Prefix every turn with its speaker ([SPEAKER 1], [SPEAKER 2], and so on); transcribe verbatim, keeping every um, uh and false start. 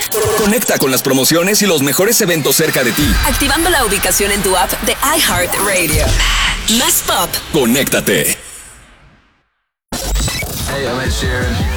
[SPEAKER 1] Conecta con las promociones y los mejores eventos cerca de ti.
[SPEAKER 2] Activando la ubicación en tu app de iHeartRadio. Más pop.
[SPEAKER 1] Conéctate.
[SPEAKER 3] Hey, I'm Ed Sheeran.